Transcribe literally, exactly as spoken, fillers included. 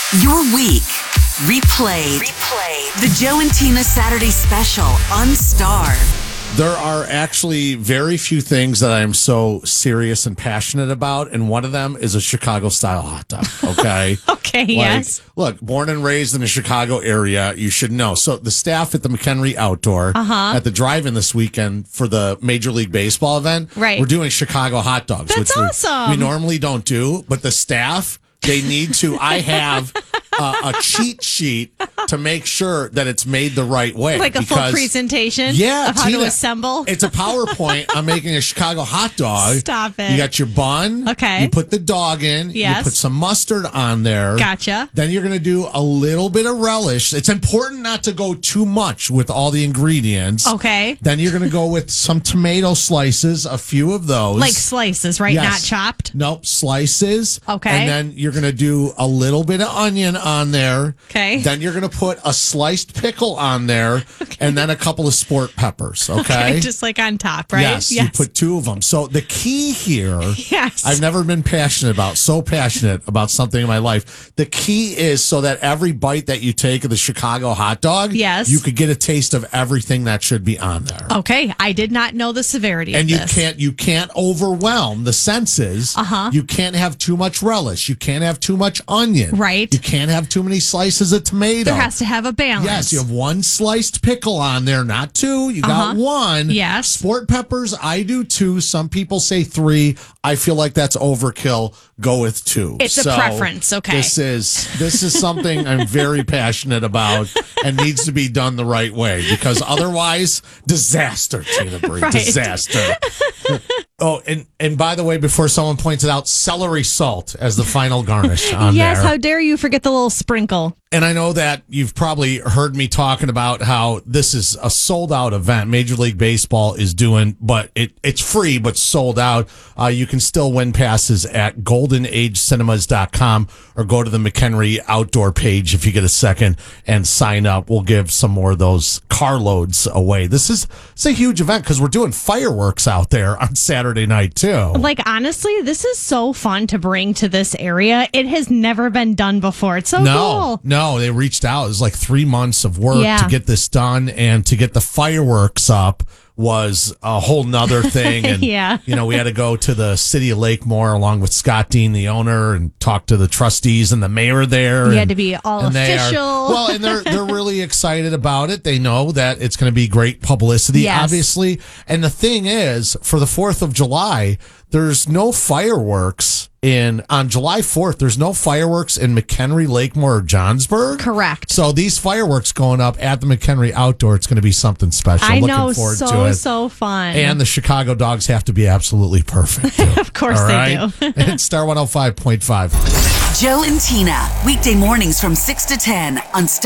Your week replayed. Replay the Joe and Tina Saturday Special on Star. There are actually very few things that I'm so serious and passionate about, and one of them is a Chicago-style hot dog, okay? okay, like, yes. Look, born and raised in the Chicago area, you should know. So the staff at the McHenry Outdoor, uh-huh. at the drive-in this weekend for the Major League Baseball event, right. we're doing Chicago hot dogs. That's which awesome. We, we normally don't do, but the staff, they need to. I have uh, a cheat sheet to make sure that it's made the right way. Like a because, full presentation yeah, of how Tina, to assemble? It's a PowerPoint. I'm making a Chicago hot dog. Stop it. You got your bun. Okay. You put the dog in. Yes. You put some mustard on there. Gotcha. Then you're going to do a little bit of relish. It's important not to go too much with all the ingredients. Okay. Then you're going to go with some tomato slices, a few of those. Like slices, right? Yes. Not chopped? Nope, slices. Okay. And then you're going to do a little bit of onion on there. Okay. Then you're going to put a sliced pickle on there, okay. And then a couple of sport peppers, okay? okay? Just like on top, right? Yes, yes, you put two of them. So the key here, yes. I've never been passionate about, so passionate about something in my life. The key is so that every bite that you take of the Chicago hot dog, yes. you could get a taste of everything that should be on there. Okay, I did not know the severity and of you this. can't you can't overwhelm the senses. Uh-huh. You can't have too much relish. You can't have too much onion. Right. You can't have too many slices of tomato. There has to have a balance. Yes, you have one sliced pickle on there, not two. You got uh-huh. one. Yes. Sport peppers, I do two. Some people say three. I feel like that's overkill. Go with two. It's so a preference, okay. This is this is something I'm very passionate about and needs to be done the right way because otherwise, disaster, Tina Bree. Right. Disaster. Oh, and, and by the way, before someone points it out, celery salt as the final garnish on yes, there. Yes, how dare you forget the little sprinkle. And I know that you've probably heard me talking about how this is a sold out event. Major League Baseball is doing, but it, it's free, but sold out. Uh, you can still win passes at golden age cinemas dot com or go to the McHenry Outdoor page if you get a second and sign up. We'll give some more of those carloads away. This is it's a huge event because we're doing fireworks out there on Saturday night too. Like, honestly, this is so fun to bring to this area. It has never been done before. It's so no, cool. No. No, they reached out. It was like three months of work yeah. to get this done, and to get the fireworks up was a whole nother thing. And, yeah. you know, we had to go to the city of Lakemore along with Scott Dean, the owner, and talk to the trustees and the mayor there. You and, had to be all official. Are, well, and they're, they're really excited about it. They know that it's going to be great publicity, yes. obviously. And the thing is, for the fourth of July, there's no fireworks in on July fourth. There's no fireworks in McHenry, Lakemore, or Johnsburg. Correct. So these fireworks going up at the McHenry Outdoor, it's going to be something special. I Looking know, forward so, to it. so fun. And the Chicago dogs have to be absolutely perfect, too. Of course All they right? do. It's Star one oh five point five. Joe and Tina, weekday mornings from six to ten on Star.